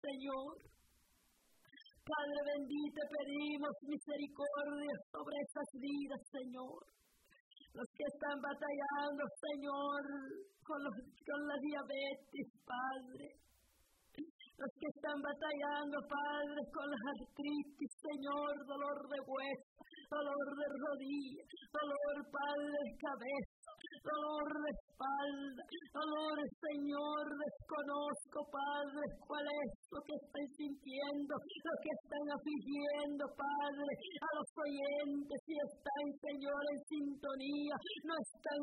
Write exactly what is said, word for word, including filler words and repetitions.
Señor. Padre bendito, pedimos misericordia sobre estas vidas, Señor. Los que están batallando, Señor, con, los, con la diabetes, Padre. Los que están batallando, Padre, con la artritis, Señor, dolor de hueso, dolor de rodilla, dolor, Padre, de cabeza, dolor de espalda, dolor, Señor, desconozco, Padre, cuál es lo que están sintiendo, lo que están afligiendo, Padre, a los oyentes, si están, Señor, en sintonía, no están